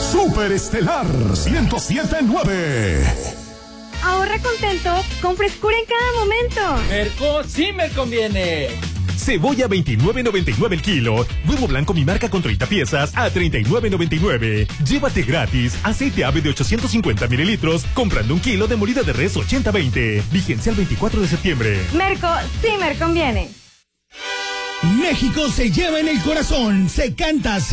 Super Estelar 107.9. Ahorra contento con frescura en cada momento. Merco sí me conviene. Cebolla 29.99 el kilo. Huevo blanco mi marca con 30 piezas a 39.99. Llévate gratis aceite ave de 850 mililitros comprando un kilo de molida de res 80-20. Vigencia el 24 de septiembre. Merco sí me conviene. México se lleva en el corazón, se canta.